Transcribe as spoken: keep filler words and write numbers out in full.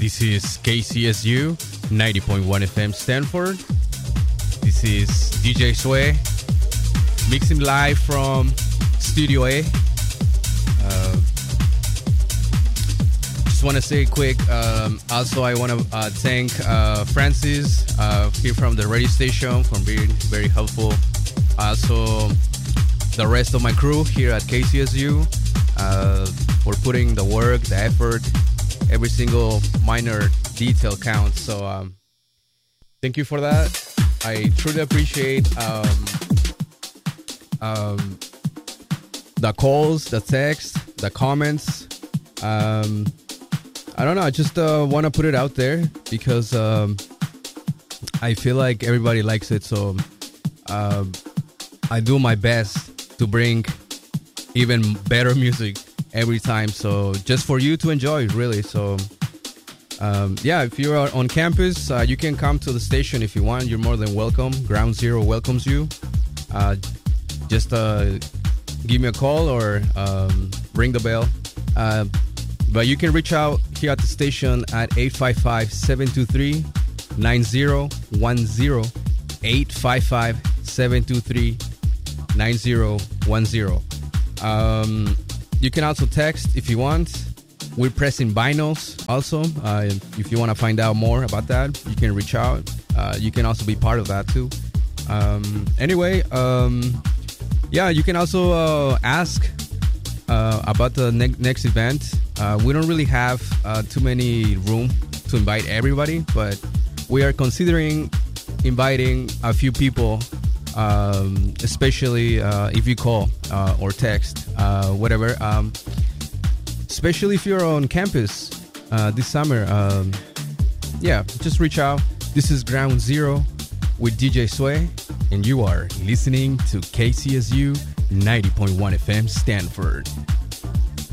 This is K C S U ninety point one F M Stanford. This is D J Sway mixing live from Studio A. Uh, just want to say quick. Um, also, I want to uh, thank uh, Francis uh, here from the radio station for being very helpful. Also, the rest of my crew here at K C S U uh, for putting the work, the effort. Every single minor detail counts. So um, thank you for that. I truly appreciate um, um, the calls, the text, the comments. Um, I don't know. I just uh, want to put it out there because um, I feel like everybody likes it. So uh, I do my best to bring even better music every time, so just for you to enjoy, really. So um, yeah, if you're on campus, uh, you can come to the station if you want. You're more than welcome. Ground Zero welcomes you. Uh, just uh, give me a call or um, ring the bell. Uh, but you can reach out here at the station at eight five five, seven two three, nine zero one zero, eight five five, seven two three, nine zero one zero. Um, You can also text if you want. We're pressing vinyls also. Uh, if you want to find out more about that, you can reach out. Uh, you can also be part of that too. Um, anyway, um, yeah, you can also uh, ask uh, about the ne- next event. Uh, we don't really have uh, too many room to invite everybody, but we are considering inviting a few people. Um, especially uh, if you call uh, or text, uh, whatever. Um, especially if you're on campus uh, this summer. Um, yeah, just reach out. This is Ground Zero with D J Sway, and you are listening to K C S U ninety point one F M Stanford.